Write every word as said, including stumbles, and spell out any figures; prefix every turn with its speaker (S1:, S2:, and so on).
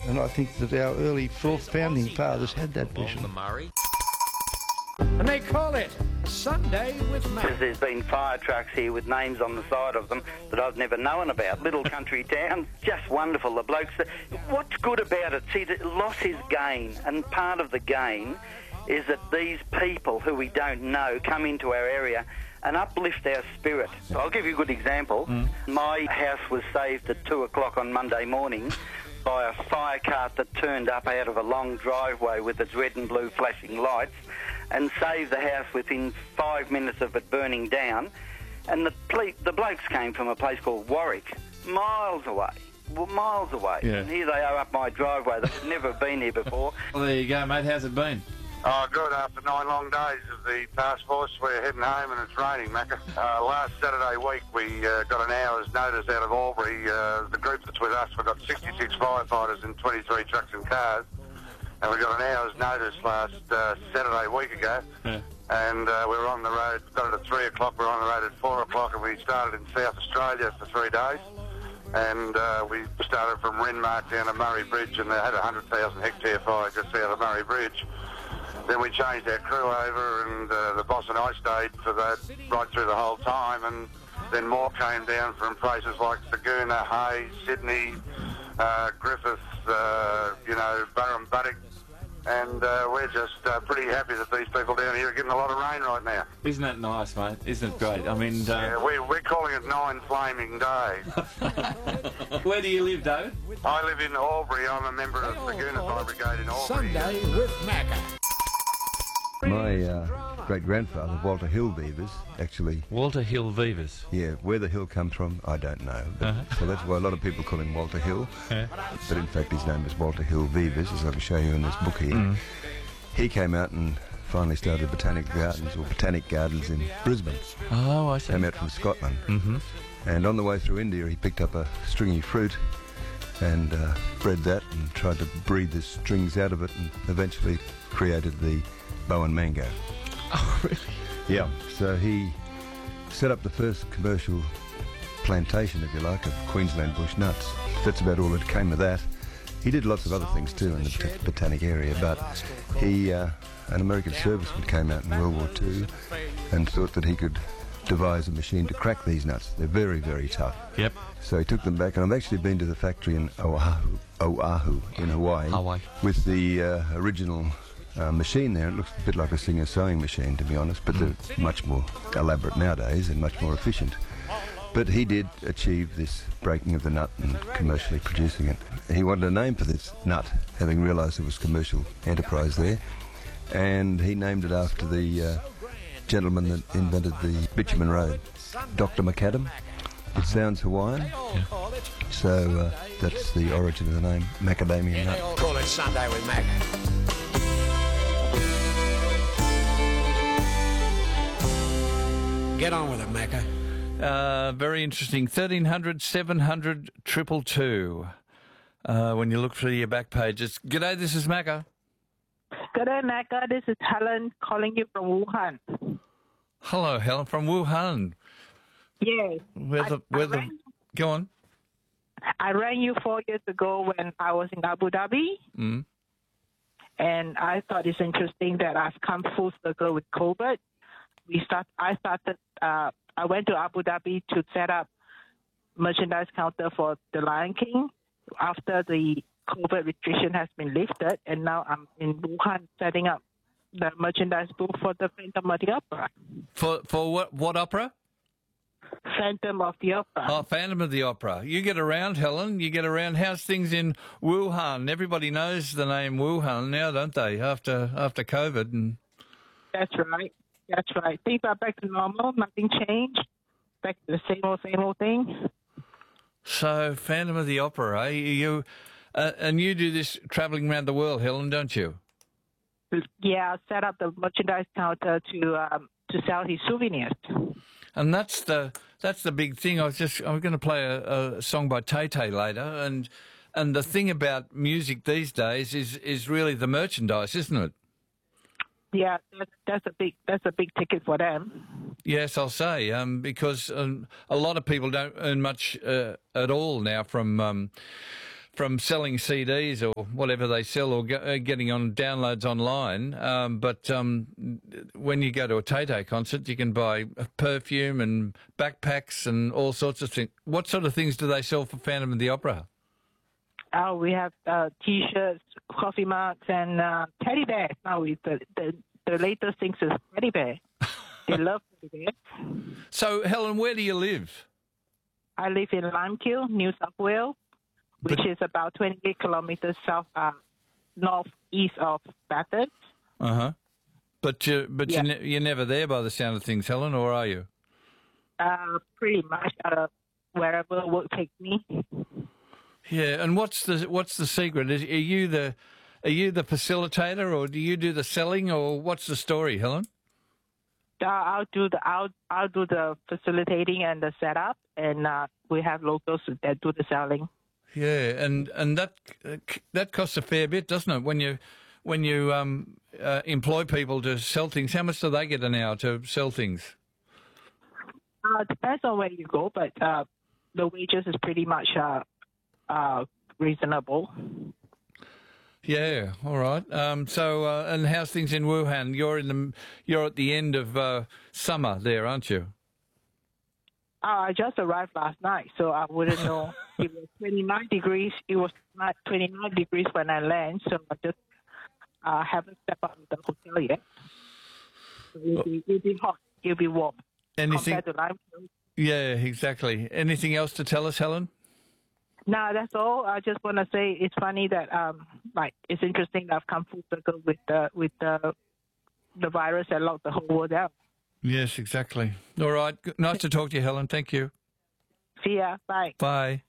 S1: And I think that our early founding fathers had that vision.
S2: The Murray.
S3: And they call it Sunday with Mac.
S4: There's been fire trucks here with names on the side of them that I've never known about. Little country town, just wonderful. The blokes, what's good about it? See, the loss is gain, and part of the gain is that these people who we don't know come into our area and uplift our spirit. So I'll give you a good example. Mm. My house was saved at two o'clock on Monday morning by a fire cart that turned up out of a long driveway with its red and blue flashing lights and saved the house within five minutes of it burning down. And the ple- the blokes came from a place called Warwick, miles away, well, miles away.
S5: Yeah.
S4: And here they are up my driveway. They've never been here before.
S5: Well, there you go, mate. How's it been?
S6: Oh, good. After nine long days of the task force, we're heading home and it's raining, Macca. Uh, last Saturday week, we uh, got an hour's notice out of Albury. Uh, the group that's with us, we've got sixty-six firefighters and twenty-three trucks and cars. And we got an hour's notice last uh, Saturday week ago. Yeah. And uh, we were on the road, got it at three o'clock, we were on the road at four o'clock, and we started in South Australia for three days. And uh, we started from Renmark down to Murray Bridge, and they had a one hundred thousand hectare fire just south of Murray Bridge. Then we changed our crew over, and uh, the boss and I stayed for that right through the whole time. And then more came down from places like Saguna, Hay, Sydney, uh, Griffith, uh, you know, Burrumbuttock. And uh, we're just uh, pretty happy that these people down here are getting a lot of rain right now.
S5: Isn't that nice, mate? Isn't it great? I mean... Uh...
S6: Yeah, we, we're calling it Nine Flaming Days.
S5: Where do you live, David?
S6: I live in Albury. I'm a member of Saguna Fire Brigade in Albury.
S3: Sunday with Macca.
S7: My uh, great-grandfather, Walter Hill Beavers, actually...
S5: Walter Hill Beavers?
S7: Yeah, where the hill comes from, I don't know. But, uh-huh. So that's why a lot of people call him Walter Hill. Yeah. But in fact, his name is Walter Hill Beavers, as I can show you in this book here. Mm. He came out and finally started Botanic Gardens, or Botanic Gardens in Brisbane.
S5: Oh, I see.
S7: Came out from Scotland.
S5: Mm-hmm.
S7: And on the way through India, he picked up a stringy fruit and uh, bred that and tried to breed the strings out of it and eventually created the Bowen mango.
S5: Oh, really?
S7: Yeah. So he set up the first commercial plantation, if you like, of Queensland bush nuts. That's about all that came of that. He did lots of other things too in the bot- botanic area, but he, uh, an American serviceman came out in World War Two and thought that he could devise a machine to crack these nuts. They're very, very tough.
S5: Yep.
S7: So he took them back, and I've actually been to the factory in Oahu, Oahu in Hawaii,
S5: Hawaii. with
S7: the uh, original Uh, machine there. It looks a bit like a Singer sewing machine, to be honest, but they're much more elaborate nowadays and much more efficient. But he did achieve this breaking of the nut and commercially producing it. He wanted a name for this nut, having realised there was commercial enterprise there, and he named it after the uh, gentleman that invented the bitumen road, Doctor McAdam. It sounds Hawaiian, yeah. So uh, that's the origin of the name, macadamia nut.
S3: They all call it Sunday with Mac. Get on with it, Macca.
S5: Uh, very interesting. thirteen hundred, seven hundred, two two two. Uh, when you look through your back pages. G'day, this is Macca.
S8: G'day, Macca. This is Helen calling you from Wuhan.
S5: Hello, Helen, from Wuhan.
S8: Yes.
S5: Where the,
S8: I,
S5: where
S8: I
S5: the,
S8: rang,
S5: go on.
S8: I rang you four years ago when I was in Abu Dhabi.
S5: Mm.
S8: And I thought it's interesting that I've come full circle with COVID. We start. I started. Uh, I went to Abu Dhabi to set up merchandise counter for the Lion King after the COVID restriction has been lifted, and now I'm in Wuhan setting up the merchandise booth for the Phantom of the Opera.
S5: For for what what opera?
S8: Phantom of the Opera.
S5: Oh, Phantom of the Opera. You get around, Helen. You get around. How's things in Wuhan? Everybody knows the name Wuhan now, don't they? After after COVID and.
S8: That's right. That's right. Things are back to normal. Nothing changed. Back to the same old, same old thing.
S5: So, Phantom of the Opera, eh? You, uh, and you do this travelling around the world, Helen, don't you?
S8: Yeah, I set up the merchandise counter to um, to sell his souvenirs.
S5: And that's the that's the big thing. I was just I'm going to play a, a song by Tay Tay later, and and the thing about music these days is is really the merchandise, isn't it?
S8: Yeah, that's, that's a big that's a big ticket for them.
S5: Yes, I'll say, um, because um, a lot of people don't earn much uh, at all now from um, from selling C Ds or whatever they sell, or go, uh, getting on downloads online. Um, but um, when you go to a Tay-Tay concert, you can buy perfume and backpacks and all sorts of things. What sort of things do they sell for Phantom of the Opera?
S8: Oh, we have uh, T-shirts, coffee mugs, and uh, teddy bears. Now, we, the, the the latest thing is teddy bear. They love teddy bears.
S5: So, Helen, where do you live?
S8: I live in Limekiln, New South Wales, which
S5: But-
S8: is about twenty-eight kilometers south, uh, northeast of Bathurst.
S5: Uh huh. But you, but
S8: Yeah.
S5: you ne- you're never there by the sound of things, Helen, or are you?
S8: Uh, pretty much uh, wherever work takes me.
S5: Yeah. And what's the what's the secret? Is, are you the are you the facilitator, or do you do the selling, or what's the story, Helen?
S8: Uh, I'll do the I'll I'll do the facilitating and the setup, and uh, we have locals that do the selling.
S5: Yeah, and and that that costs a fair bit, doesn't it? When you when you um, uh, employ people to sell things, how much do they get an hour to sell things?
S8: Uh, depends on where you go, but uh, the wages is pretty much uh, uh, reasonable.
S5: Yeah, all right. Um, so, uh, and how's things in Wuhan? You're in the you're at the end of uh, summer there, aren't you?
S8: Uh, I just arrived last night, so I wouldn't know. It was twenty-nine degrees. It was not twenty-nine degrees when I land, so I just uh, haven't stepped out of the hotel yet. So it'll, be, it'll be hot. It'll be warm.
S5: Anything?
S8: Compared to Limekiln.
S5: Yeah, exactly. Anything else to tell us, Helen?
S8: No, that's all. I just want to say it's funny that um, like it's interesting that I've come full circle with the with the the virus that locked the whole world down.
S5: Yes, exactly. All right. Nice to talk to you, Helen. Thank you.
S8: See ya. Bye.
S5: Bye.